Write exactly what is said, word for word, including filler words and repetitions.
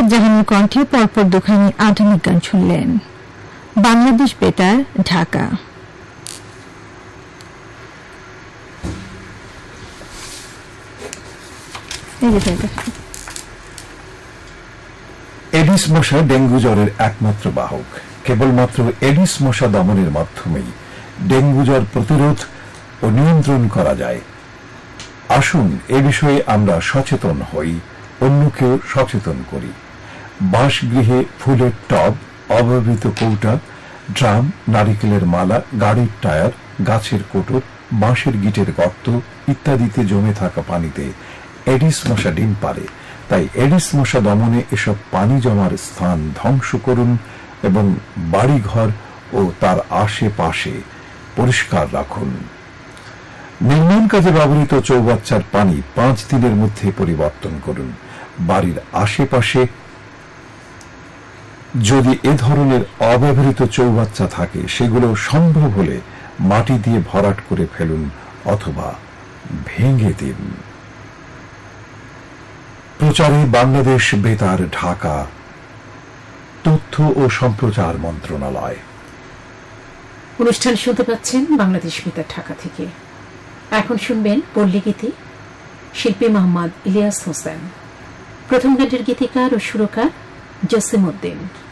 জাহানের কণ্ঠে পরপর দুখানি আধুনিক গান শুনলেন। বাংলাদেশ বেতার, ঢাকা। এডিস মশা ডেঙ্গু জ্বরের একমাত্র বাহক। কেবলমাত্র এডিস মশা দমনের মাধ্যমেই ডেঙ্গু জ্বর প্রতিরোধ ও নিয়ন্ত্রণ করা যায়। আসুন এ বিষয়ে আমরা সচেতন হই, অন্যকেও সচেতন করি। বাসগৃহে ফুলের টব, অব্যবহৃত কৌটা, ড্রাম, নারিকেলের মালা, গাড়ির টায়ার, গাছের কোটর, বাঁশের গিটের গর্ত ইত্যাদিতে জমে থাকা পানিতে এডিস মশা ডিম পারে। তাই এডিস মশা দমনে এসব পানি জমার স্থান ধ্বংস করুন এবং বাড়িঘর ও তার আশেপাশে পরিষ্কার রাখুন। নির্মাণ কাজে ব্যবহৃত চৌবাচ্চার পানি পাঁচ দিনের মধ্যে পরিবর্তন করুন। বাড়ির আশেপাশে যদি এ ধরনের অব্যবহৃত চৌবাচ্চা থাকে সেগুলো সম্ভব হলে মাটি দিয়ে ভরাট করে ফেলুন অথবা ভেঙে দিন। প্রচারে বাংলাদেশ বেতার, ঢাকা, তথ্য ও সম্প্রচার মন্ত্রণালয়। অনুষ্ঠান শুনতে পাচ্ছেন বাংলাদেশ বেতার, ঢাকা থেকে। এখন শুনবেন পল্লীগীতি, শিল্পী মোহাম্মদ ইলিয়াস হোসেন। প্রথম গানের গীতিকার ও সুরকার জসিম উদ্দিন।